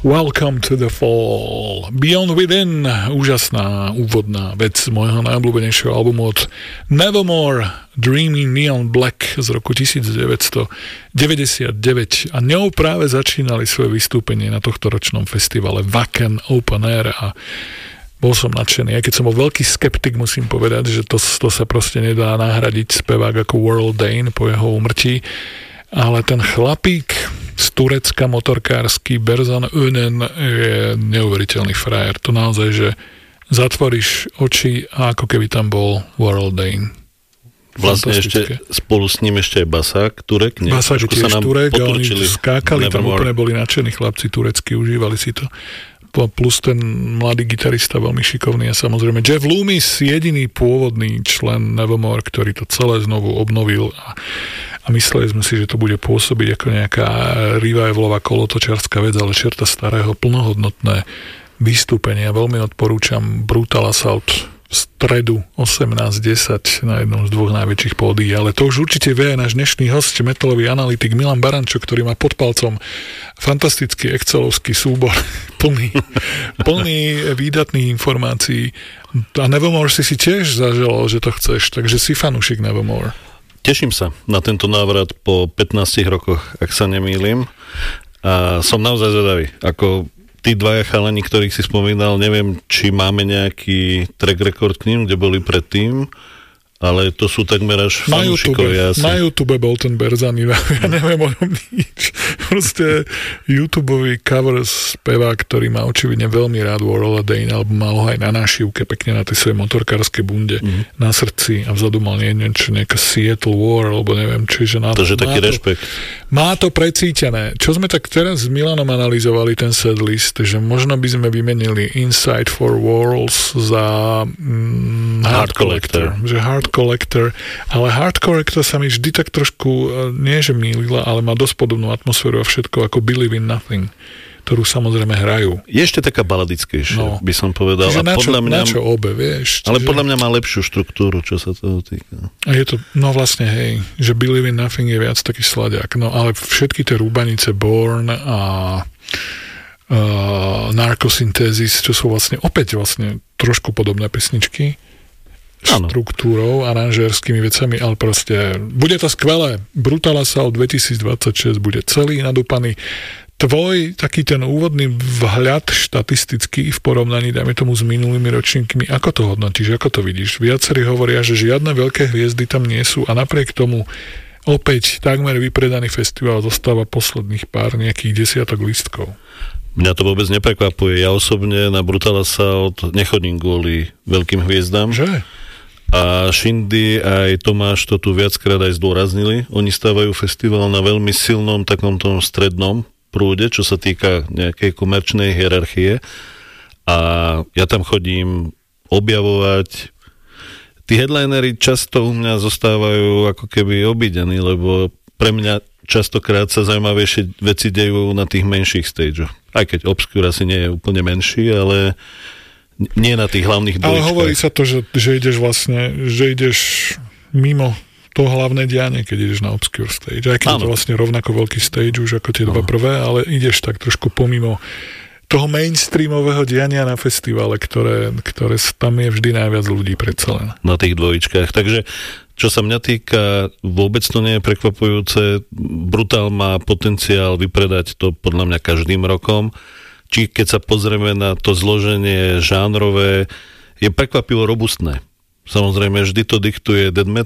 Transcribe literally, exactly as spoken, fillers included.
Welcome to the fall. Beyond Within, úžasná úvodná vec z môjho najobľúbenejšieho albumu od Nevermore, Dreamy Neon Black z roku devätnásťstodeväťdesiatdeväť, a ňou práve začínali svoje vystúpenie na tohto ročnom festivale Wacken Open Air a bol som nadšený. Aj keď som bol veľký skeptik, musím povedať, že to, to sa proste nedá nahradiť spevák ako Warrell Dane po jeho úmrtí, ale ten chlapík z Turecka, motorkársky Berzan Önen, je neuveriteľný frajer. To naozaj, že zatvoríš oči a ako keby tam bol Warrell Dane. Vlastne ešte spolu s ním ešte aj Basák, Turek. Nie? Basák je tiež Turek a oni skákali, tam úplne boli nadšení chlapci turecky, užívali si to. Plus ten mladý gitarista, veľmi šikovný, a samozrejme Jeff Loomis, jediný pôvodný člen Nevermore, ktorý to celé znovu obnovil, a, a mysleli sme si, že to bude pôsobiť ako nejaká revivalová kolotočarská vec, ale čerta starého, plnohodnotné vystúpenie. Veľmi odporúčam Brutal Assault v stredu osemnásť desať na jednom z dvoch najväčších pódií, ale to už určite vie náš dnešný host, metalový analytik Milan Barančo, ktorý má pod palcom fantastický excelovský súbor plný, plný výdatných informácií. A Nevermore si si tiež zaželal, že to chceš, takže si fanúšik Nevermore. Teším sa na tento návrat po pätnástich rokoch, ak sa nemýlim, a som naozaj zvedavý, ako tí dvaja chalani, ktorých si spomínal, neviem, či máme nejaký track record k ním, kde boli predtým, ale to sú takmer až fanúšikovia. Na YouTube bol ten Berzan, ja neviem o ňom nič. Proste YouTubeový cover spevák, ktorý má očividne veľmi rád Warrella Dane, alebo mal ho aj na nášivke pekne na tej svojej motorkárskej bunde mm. na srdci, a vzadu mal niečo, nejaká Seattle War, alebo neviem, čiže na to, že taký to, rešpekt. Má to precítené. Čo sme tak teraz s Milanom analyzovali ten setlist, že možno by sme vymenili Inside for Worlds za mm, Hard, Hard Collector. Collector. Že Hard Collector, ale Hard Collector sa mi vždy tak trošku, nie že mýlila, ale má dosť podobnú atmosféru a všetko ako Believe in Nothing, ktorú samozrejme hrajú. Je ešte taká baladickejšia, no. by som povedal. Čiže a na, čo, podľa mňa, na čo obe, vieš? Ale čiže... podľa mňa má lepšiu štruktúru, čo sa toho týka. A je to, no vlastne, hej, že Believe in Nothing je viac taký sladiak. No ale všetky tie rúbanice Born a uh, Narcosynthesis, čo sú vlastne opäť vlastne trošku podobné pesničky, štruktúrou, aranžérskými vecami, ale proste bude to skvelé. Brutal Assault dvetisícdvadsaťšesť bude celý nadúpaný. Tvoj taký ten úvodný vhľad štatistický v porovnaní, dajme tomu, s minulými ročníkmi, ako to hodnotíš, ako to vidíš? Viacerí hovoria, že žiadne veľké hviezdy tam nie sú, a napriek tomu opäť takmer vypredaný festival zostáva posledných pár nejakých desiatok lístkov. Mňa to vôbec neprekvapuje. Ja osobne na Brutal Assault nechodím kvôli veľkým hviezdám. Že? A Shindy aj Tomáš to tu viackrát aj zdôraznili. Oni stávajú festival na veľmi silnom takom tom strednom prúde, čo sa týka nejakej komerčnej hierarchie. A ja tam chodím objavovať. Tí headlinery často u mňa zostávajú ako keby obídení, lebo pre mňa častokrát sa zaujímavejšie veci dejú na tých menších stageoch. Aj keď Obscure asi nie je úplne menší, ale nie na tých hlavných dvojčkách. Ale hovorí sa to, že, že ideš vlastne, že ideš mimo to hlavné dianie, keď ideš na Obscure stage. Aj keď je to vlastne rovnako veľký stage už ako tie dva prvé, ale ideš tak trošku pomimo toho mainstreamového diania na festivale, ktoré, ktoré tam je vždy najviac ľudí predsa len. Na tých dvojičkách. Takže čo sa mňa týka, vôbec to nie je prekvapujúce. Brutal má potenciál vypredať to podľa mňa každým rokom. Či keď sa pozrieme na to zloženie žánrové, je prekvapivo robustné. Samozrejme, vždy to diktuje death metal,